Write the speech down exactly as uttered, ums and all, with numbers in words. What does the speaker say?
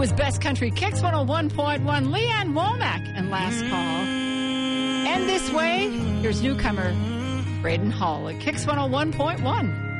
was Best Country Kicks one oh one point one, Leanne Womack, and Last Call. And this way, here's newcomer Braden Hall at Kicks one oh one point one.